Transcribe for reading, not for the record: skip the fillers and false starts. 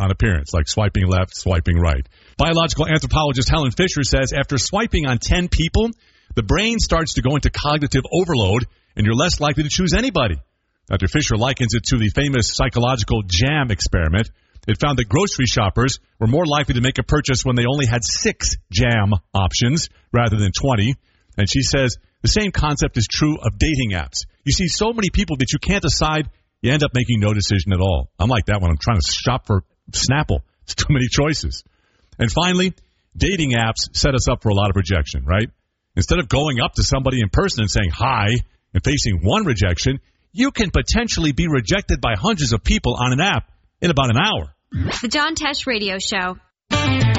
on appearance, like swiping left, swiping right. Biological anthropologist Helen Fisher says after swiping on 10 people, the brain starts to go into cognitive overload, and you're less likely to choose anybody. Dr. Fisher likens it to the famous psychological jam experiment. It found that grocery shoppers were more likely to make a purchase when they only had 6 jam options rather than 20. And she says the same concept is true of dating apps. You see so many people that you can't decide, you end up making no decision at all. I'm like that when I'm trying to shop for Snapple. It's too many choices. And finally, dating apps set us up for a lot of rejection, right? Instead of going up to somebody in person and saying hi and facing one rejection, you can potentially be rejected by hundreds of people on an app in about an hour. The John Tesh Radio Show.